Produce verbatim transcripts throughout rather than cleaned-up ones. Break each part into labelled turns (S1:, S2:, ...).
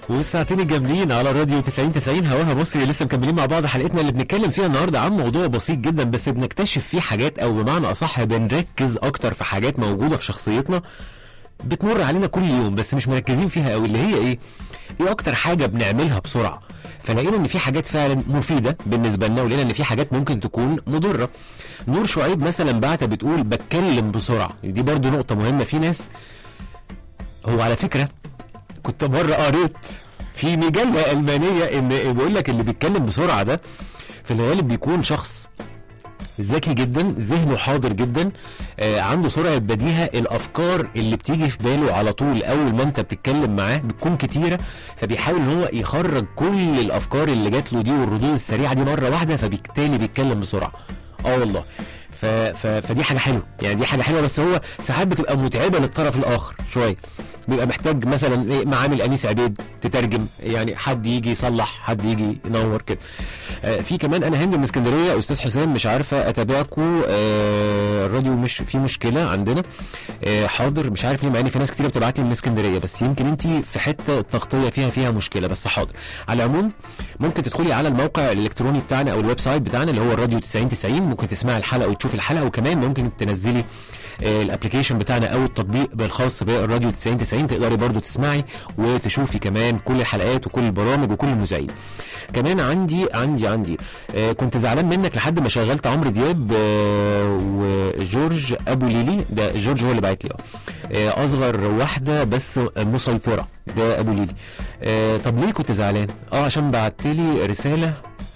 S1: والساعتين الجامدين على راديو تسعين تسعين هواها مصري. لسه مكملين مع بعض حلقتنا اللي بنتكلم فيها النهارده عن موضوع بسيط جدا، بس بنكتشف فيه حاجات، او بمعنى اصح بنركز اكتر في حاجات موجوده في شخصيتنا بتمر علينا كل يوم بس مش مركزين فيها قوي، اللي هي ايه؟ ايه اكتر حاجه بنعملها بسرعه؟ فلقينا ان في حاجات فعلا مفيده بالنسبه لنا، ولقينا ان في حاجات ممكن تكون مضره. نور شعيب مثلا بعتها بتقول بتكلم بسرعه، دي برضو نقطه مهمه. في ناس، هو على فكره كنت مره قريت في مجله المانيه ان بيقول لك اللي بيتكلم بسرعه ده في الغالب بيكون شخص ذكي جدا، ذهنه حاضر جدا، آه عنده سرعه بديهه، الافكار اللي بتيجي في باله على طول اول ما انت بتتكلم معاه بتكون كتيره، فبيحاول ان هو يخرج كل الافكار اللي جات له دي والردود السريعه دي مره واحده، فبالتالي بيتكلم بسرعه. اه والله. ف... ف... فدي حاجه حلوه، يعني دي حاجه حلوه، بس هو ساعات بتبقى متعبه للطرف الاخر شويه، بيبقى محتاج مثلا ايه، معامل انيس عبيد تترجم، يعني حد يجي يصلح، حد يجي ينور كده. آه في كمان انا هند من اسكندريه، استاذ حسام مش عارفه اتابعكم، آه الراديو مش في مشكله عندنا. آه حاضر، مش عارف ليه، مع ان في ناس كتير بتبعت لي من اسكندريه، بس يمكن انت في حته التغطيه فيها فيها مشكله، بس حاضر. على العموم ممكن تدخلي على الموقع الالكتروني بتاعنا او الويب سايت بتاعنا اللي هو الراديو تسعين تسعين، ممكن تسمعي الحلقه وتشوفي الحلقه، وكمان ممكن تنزلي الابلكيشن بتاعنا او التطبيق بالخاص بالراديو تسعين تسعين، تقدري برضو تسمعي وتشوفي كمان كل الحلقات وكل البرامج وكل المذيعين. كمان عندي عندي عندي آه كنت زعلان منك لحد ما شغلت عمرو دياب آه وجورج ابو ليلي، ده جورج هو اللي بعت لي اه اصغر واحده بس مسيطره، ده ابو ليلي. آه طب ليه كنت زعلان؟ اه عشان بعت لي رساله.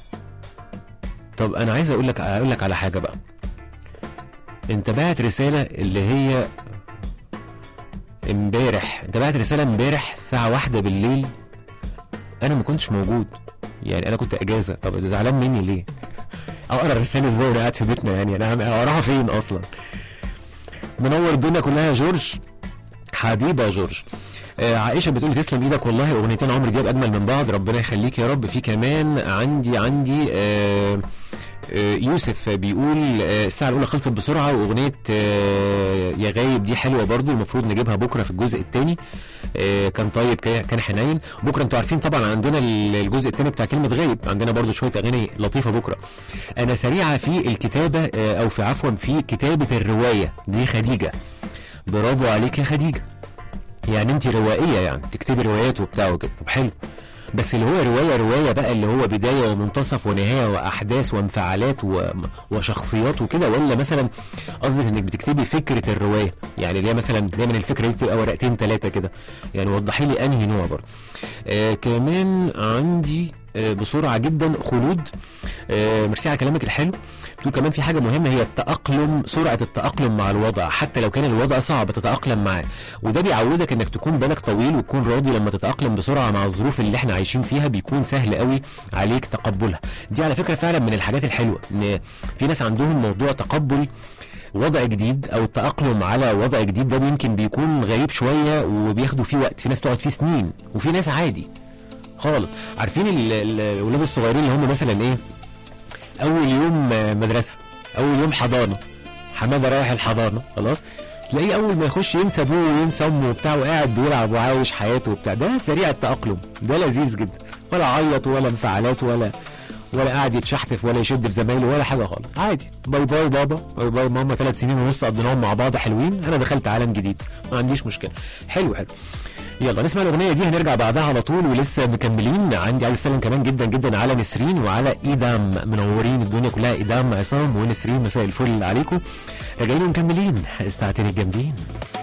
S1: طب انا عايز اقول لك اقول لك على حاجه بقى، انت بعت رسالة اللي هي امبارح، انت بعت رسالة امبارح الساعة واحدة بالليل، انا ما كنتش موجود، يعني انا كنت اجازة. طب زعلان مني ليه؟ اقرا الرسالة ازاي وانا قاعد في بيتنا؟ يعني انا اقراها فين اصلا؟ منور الدنيا كلها يا جورج، حبيبة يا جورج. آه عائشة بتقول تسلم ايدك والله، اغنيتين عمرو دياب اجمل من بعض، ربنا يخليك يا رب. في كمان عندي عندي آه يوسف بيقول الساعة الأولى خلصت بسرعة، وأغنية يا غايب دي حلوة برضو، المفروض نجيبها بكرة في الجزء الثاني. كان طيب كان حنين بكرة. انتوا عارفين طبعا عندنا الجزء الثاني بتاع كلمة غايب، عندنا برضو شوية أغاني لطيفة بكرة. أنا سريعة في الكتابة، أو في عفوا في كتابة الرواية دي. خديجة، برافو عليك يا خديجة، يعني انت روائية، يعني تكتبي روايات وبتاع وكده. طب حلو، بس اللي هو رواية رواية بقى اللي هو بداية ومنتصف ونهاية وأحداث وانفعالات و... وشخصيات وكده، ولا مثلا قصدك انك بتكتبي فكرة الرواية، يعني اللي هي مثلا دايما الفكرة دي بتبقى ورقتين ثلاثة كده، يعني وضحي لي انهي نوع برضه. آه كمان عندي آه بسرعة جدا خلود، آه ميرسي على كلامك الحلو. بتقول كمان في حاجة مهمة هي التأقلم، سرعة التأقلم مع الوضع، حتى لو كان الوضع صعب تتأقلم معاه، وده بيعودك انك تكون بالك طويل وتكون راضي. لما تتأقلم بسرعة مع الظروف اللي احنا عايشين فيها بيكون سهل قوي عليك تقبلها. دي على فكرة فعلا من الحاجات الحلوة، ان في ناس عندهم موضوع تقبل وضع جديد او التأقلم على وضع جديد، ده يمكن بيكون غريب شوية وبياخدوا فيه وقت، في ناس تقعد فيه سنين، وفي ناس عادي خالص. عارفين الاولاد الصغيرين اللي هم مثلا ايه، اول يوم مدرسه، اول يوم حضانه، حماده رايح الحضانه خلاص، تلاقيه اول ما يخش ينسى ابوه وينسى امه وبتاع، وقاعد بيلعب وعايش حياته وبتاع، ده سريع التاقلم، ده لذيذ جدا، ولا عيط ولا انفعالات ولا ولا قاعد يتشحتف ولا يشد في زمايله ولا حاجه خالص، عادي. باي باي بابا، باي باي ماما، ثلاث سنين ونص قضيناهم مع بعض حلوين، انا دخلت عالم جديد ما عنديش مشكله. حلو حلو. يلا نسمع الاغنيه دي، هنرجع بعدها على طول ولسه مكملين. عندي عايز اسلم كمان جدا جدا على نسرين وعلى ايدام، منورين الدنيا كلها، ايدام عصام ونسرين، مساء الفل عليكم. راجعين ومكملين الساعتين الجامدين.